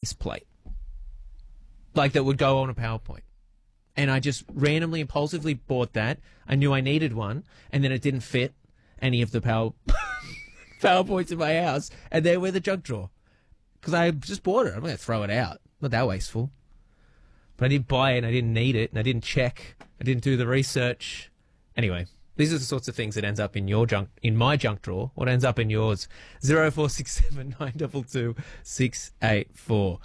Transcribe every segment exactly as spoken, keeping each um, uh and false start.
plate. Like that would go on a PowerPoint. And I just randomly, impulsively bought that. I knew I needed one, and then it didn't fit any of the power PowerPoints in my house, and they were the junk drawer. Because I just bought it. I'm going to throw it out. Not that wasteful. But I didn't buy it, and I didn't need it, and I didn't check. I didn't do the research. Anyway, these are the sorts of things that ends up in your junk, in my junk drawer. What ends up in yours? zero four six seven nine two two six eight four.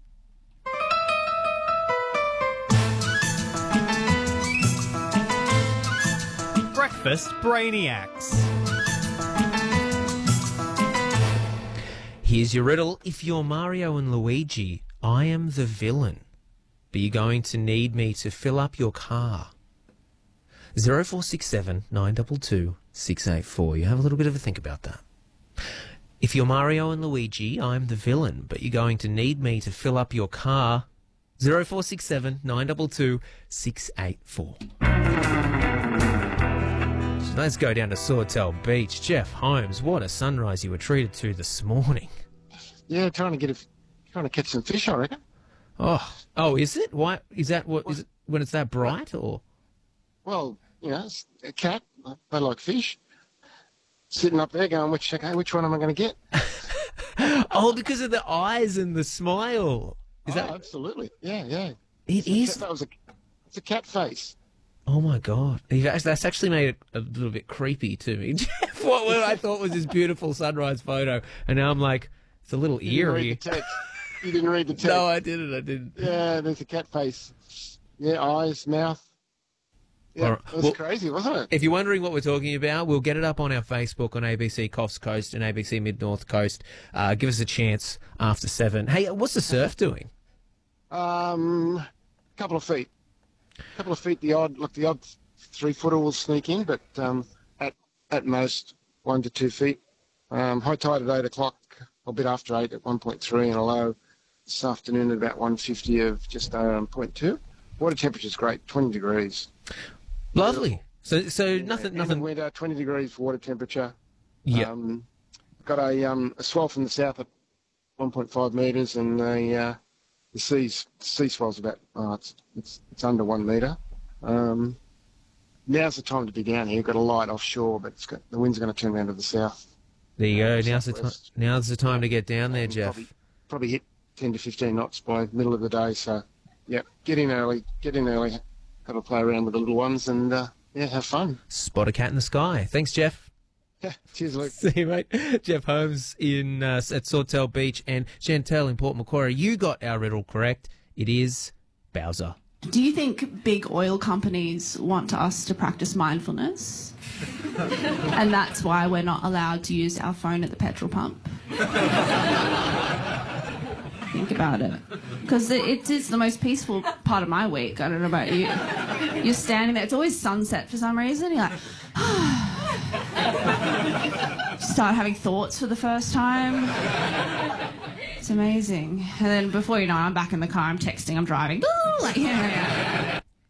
Breakfast Brainiacs. Here's your riddle. If you're Mario and Luigi, I am the villain. But you're going to need me to fill up your car. zero four six seven nine two two six eight four. You have a little bit of a think about that. If you're Mario and Luigi, I'm the villain, but you're going to need me to fill up your car. zero four six seven nine two two six eight four. So let's go down to Sawtell Beach. Jeff Holmes, what a sunrise you were treated to this morning. Yeah, trying to get a, trying to catch some fish, I reckon. Oh, oh, is it? Why is that? What is it when it's that bright, or? Well, you know, it's a cat. They like fish. Sitting up there, going, "Which okay, which one am I going to get?" Oh, because of the eyes and the smile. Is oh, that absolutely? Yeah, yeah. It it's is. A, that was a. It's a cat face. Oh my god! That's actually made it a little bit creepy to me. Jeff, what, what I thought was this beautiful sunrise photo, and now I'm like, it's a little You didn't read eerie. the text. You didn't read the text. No, I didn't. I didn't. Yeah, there's a cat face. Yeah, eyes, mouth. Yeah, Right. it was Well, crazy, wasn't it? If you're wondering what we're talking about, we'll get it up on our Facebook on A B C Coffs Coast and A B C Mid North Coast. Uh, give us a chance after seven. Hey, what's the surf doing? Um, a couple of feet. A couple of feet. The odd, look, the odd three footer will sneak in, but um, at at most one to two feet. Um, high tide at eight o'clock, a bit after eight at one point three, and a low this afternoon at about one fifty of just um, zero point two. Water temperature's great, twenty degrees. Lovely. So, so Yeah, nothing, end of nothing. winter, twenty degrees for water temperature. Yeah. Um, got a um a swell from the south at one point five metres, and the uh, the sea's sea swell's about oh, it's it's it's under one metre. Um, now's the time to be down here. You've got a light offshore, but it's got, the wind's going to turn around to the south. There you go. Now's the time. Southwest. Now's the time to get down there, Um, Jeff. Probably, probably hit ten to fifteen knots by middle of the day. So, yeah, get in early. Get in early. Have a play around with the little ones, and uh, yeah, have fun. Spot a cat in the sky. Thanks, Jeff. Yeah, cheers, Luke. See you, mate. Jeff Holmes in uh, at Sawtell Beach and Chantel in Port Macquarie. You got our riddle correct. It is Bowser. Do you think big oil companies want us to practice mindfulness? And that's why we're not allowed to use our phone at the petrol pump? Think about it. Because it, it is the most peaceful part of my week. I don't know about you. You're standing there. It's always sunset for some reason. You're like, start having thoughts for the first time. It's amazing. And then before you know it, I'm back in the car. I'm texting. I'm driving. Like, yeah, yeah.